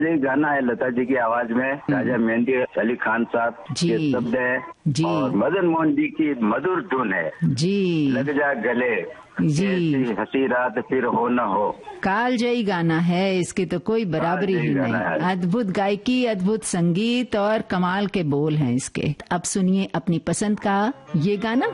ये गाना है लता जी की आवाज में, राजा मेहंदी अली खान साहब के शब्द है और मदन मोहन जी की मधुर धुन है जी। लग जा गले जी, हंसी रात फिर हो न हो। कालजयी गाना है, इसकी तो कोई बराबरी ही नहीं। अद्भुत गायकी, अद्भुत संगीत और कमाल के बोल हैं इसके। अब सुनिए अपनी पसंद का ये गाना।